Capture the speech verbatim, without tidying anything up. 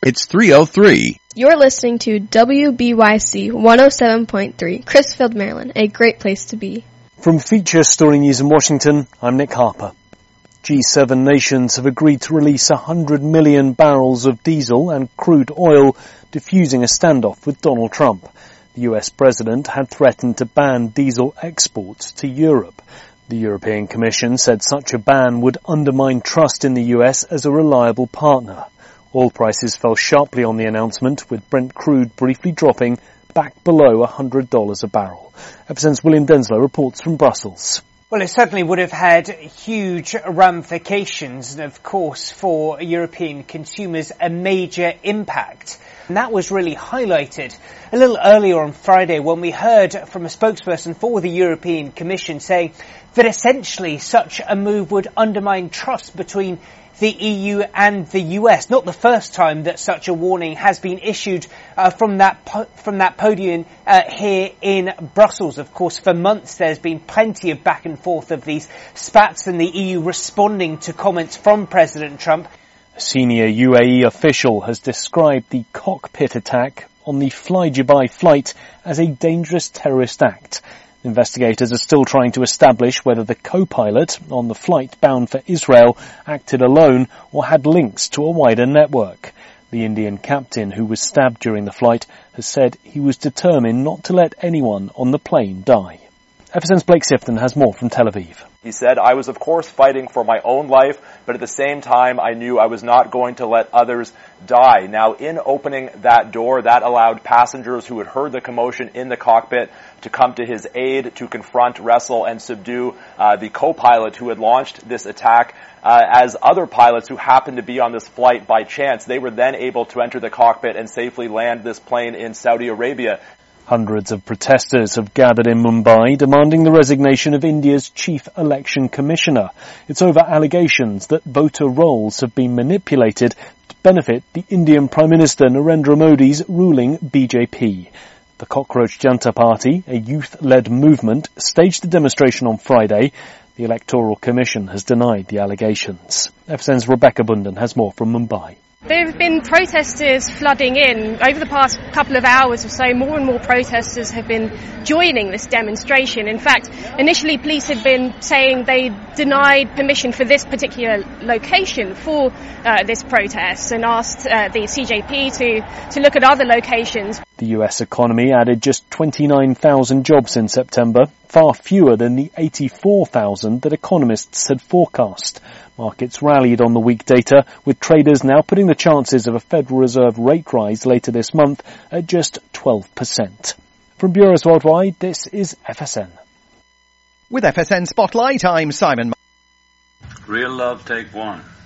It's three oh three. You're listening to W B Y C one oh seven point three, Crisfield, Maryland, a great place to be. From Feature Story News in Washington, I'm Nick Harper. G seven nations have agreed to release one hundred million barrels of diesel and crude oil, diffusing a standoff with Donald Trump. The U S president had threatened to ban diesel exports to Europe. The European Commission said such a ban would undermine trust in the U S as a reliable partner. Oil prices fell sharply on the announcement, with Brent crude briefly dropping back below one hundred dollars a barrel. F S N's William Denslow reports from Brussels. Well, it certainly would have had huge ramifications and, of course, for European consumers, a major impact. And that was really highlighted a little earlier on Friday when we heard from a spokesperson for the European Commission saying that essentially such a move would undermine trust between the E U and the U S. Not the first time that such a warning has been issued uh, from that po- from that podium uh, here in Brussels. Of course, for months there's been plenty of back and forth of these spats and the E U responding to comments from President Trump. A senior U A E official has described the cockpit attack on the Fly Dubai flight as a dangerous terrorist act. Investigators are still trying to establish whether the co-pilot on the flight bound for Israel acted alone or had links to a wider network. The Indian captain, who was stabbed during the flight, has said he was determined not to let anyone on the plane die. F S N's Blake Sifton has more from Tel Aviv. He said, I was of course fighting for my own life, but at the same time I knew I was not going to let others die. Now, in opening that door, that allowed passengers who had heard the commotion in the cockpit to come to his aid to confront, wrestle, and subdue uh, the co-pilot who had launched this attack. Uh, as other pilots who happened to be on this flight by chance, they were then able to enter the cockpit and safely land this plane in Saudi Arabia. Hundreds of protesters have gathered in Mumbai demanding the resignation of India's chief election commissioner. It's over allegations that voter rolls have been manipulated to benefit the Indian Prime Minister Narendra Modi's ruling B J P. The Cockroach Janta Party, a youth-led movement, staged a demonstration on Friday. The Electoral Commission has denied the allegations. F S N's Rebecca Bundan has more from Mumbai. There have been protesters flooding in. Over the past couple of hours or so, more and more protesters have been joining this demonstration. In fact, initially police had been saying they denied permission for this particular location for uh, this protest and asked uh, the C J P to, to look at other locations. The U S economy added just twenty-nine thousand jobs in September, far fewer than the eighty-four thousand that economists had forecast. Markets rallied on the weak data, with traders now putting the chances of a Federal Reserve rate rise later this month at just twelve percent. From Bureaus Worldwide, this is F S N. With F S N Spotlight, I'm Simon. Real Love, Take One.